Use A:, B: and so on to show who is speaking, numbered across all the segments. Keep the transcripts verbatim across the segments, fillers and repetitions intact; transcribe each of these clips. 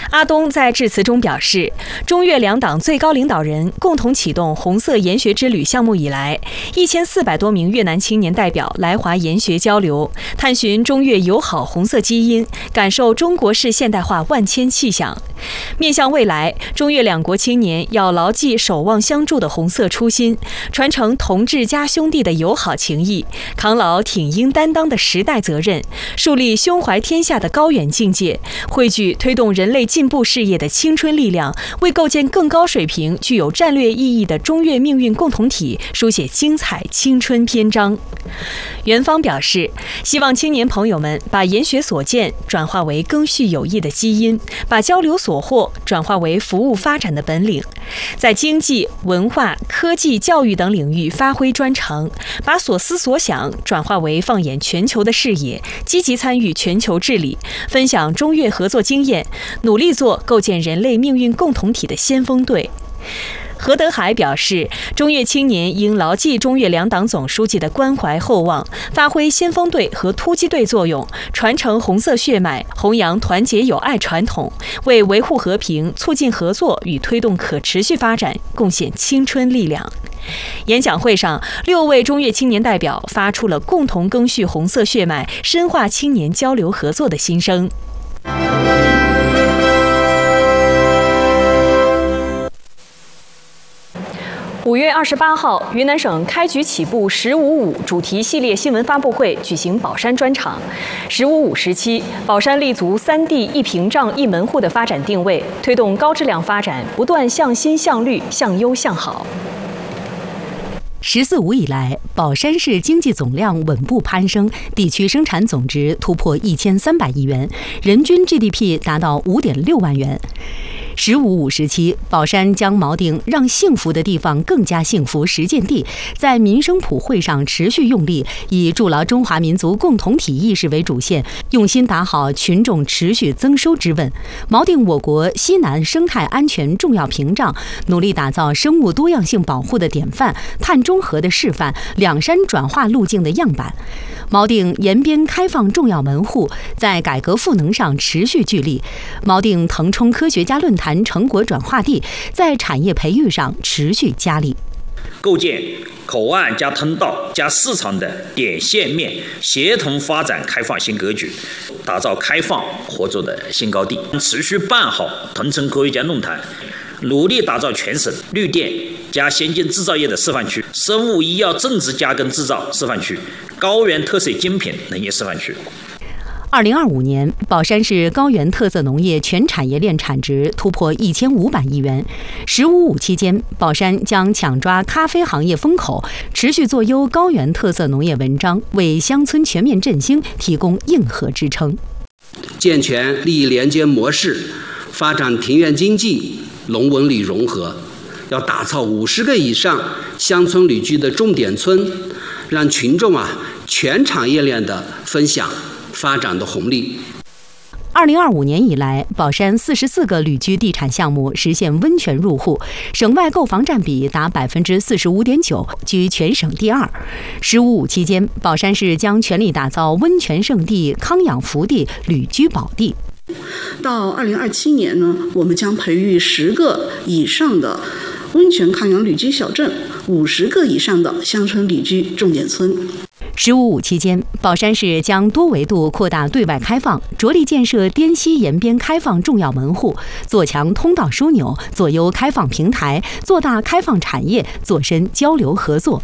A: 阿东在致辞中表示，中越两党最高领导人共同启动红色研学之旅项目以来，一千四百多名越南青年代表来华研学交流，探寻中越友好红色基因，感受中国式现代化万千气象。面向未来，中越两国青年要牢记守望相助的红色初心，传承同志家兄弟的友好情谊，扛牢挺英担当的时代责任，树立胸怀天下的高远境界，汇聚推动人类进步事业的青春力量，为构建更高水平、具有战略意义的中越命运共同体书写精彩青春篇章。园方表示，希望青年朋友们把研学所见转化为赓续友谊的基因，把交流所获转化为服务发展的本领，在经济、文化、科技、教育等领域发挥专长，把所思所想转化为放眼全球的视野，积极参与全球治理，分享中越合作经验，努力做构建人类命运共同体的先锋队。何德海表示，中越青年应牢记中越两党总书记的关怀厚望，发挥先锋队和突击队作用，传承红色血脉，弘扬团结友爱传统，为维护和平、促进合作与推动可持续发展贡献青春力量。演讲会上，六位中越青年代表发出了共同赓续红色血脉、深化青年交流合作的心声。五月二十八号，云南省开局起步“十五五”主题系列新闻发布会举行宝山专场。“十五五”时期，宝山立足三地一屏障一门户的发展定位，推动高质量发展，不断向新向绿、向优向好。
B: 十四五以来，宝山市经济总量稳步攀升，地区生产总值突破一千三百亿元，人均 G D P 达到五点六万元。十五五时期，宝山将锚定让幸福的地方更加幸福实践地，在民生普惠上持续用力，以筑牢中华民族共同体意识为主线，用心打好群众持续增收之问，锚定我国西南生态安全重要屏障，努力打造生物多样性保护的典范、碳中和的示范、两山转化路径的样板，锚定延边开放重要门户，在改革赋能上持续聚力，锚定腾冲科学家论坛成果转化地，在产业培育上持续加力，
C: 构建口岸加通道加市场的点线面协同发展开放新格局，打造开放合作的新高地，持续办好腾冲科学家论坛，努力打造全省绿电加先进制造业的示范区、生物医药种植加工制造示范区、高原特色精品农业示范区。
B: 二零二五年，宝山市高原特色农业全产业链产值突破一千五百亿元。十五五期间，宝山将抢抓咖啡行业风口，持续做优高原特色农业文章，为乡村全面振兴提供硬核支撑。
D: 健全利益连接模式，发展庭院经济、农文旅融合，要打造五十个以上乡村旅居的重点村，让群众啊全产业链的分享发展的红利。
B: 二零二五年以来，宝山四十四个旅居地产项目实现温泉入户，省外购房占比达百分之四十五点九，居全省第二。十五五期间，宝山市将全力打造温泉胜地、康养福地、旅居宝地。
E: 到二零二七年呢，我们将培育十个以上的温泉康养旅居小镇，五十个以上的乡村旅居重点村。
B: 十五五期间，宝山市将多维度扩大对外开放，着力建设滇西沿边开放重要门户，做强通道枢纽，做优开放平台，做大开放产业，做深交流合作。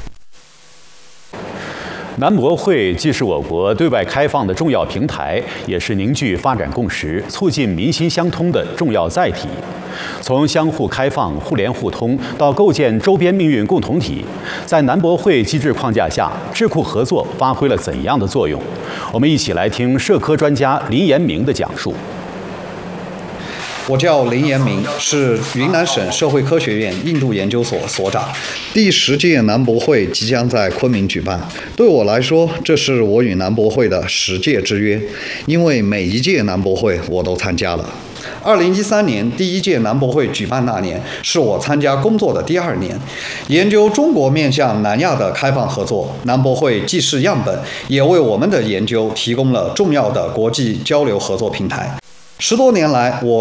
F: 南博会既是我国对外开放的重要平台，也是凝聚发展共识、促进民心相通的重要载体。从相互开放、互联互通到构建周边命运共同体，在南博会机制框架下，智库合作发挥了怎样的作用？我们一起来听社科专家林延明的讲述。
G: 我叫林延明，是云南省社会科学院印度研究所所长。第十届南博会即将在昆明举办，对我来说，这是我与南博会的十届之约，因为每一届南博会我都参加了。二零一三年第一届南博会举办那年，是我参加工作的第二年。研究中国面向南亚的开放合作，南博会既是样本，也为我们的研究提供了重要的国际交流合作平台。十多年来，我